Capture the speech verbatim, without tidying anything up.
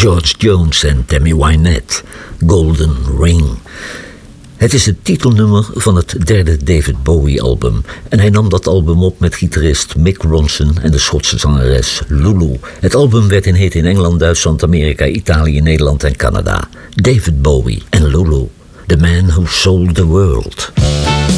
George Jones en Tammy Wynette, Golden Ring. Het is het titelnummer van het derde David Bowie-album. En hij nam dat album op met gitarist Mick Ronson en de Schotse zangeres Lulu. Het album werd in hit in Engeland, Duitsland, Amerika, Italië, Nederland en Canada. David Bowie en Lulu, The Man Who Sold the World.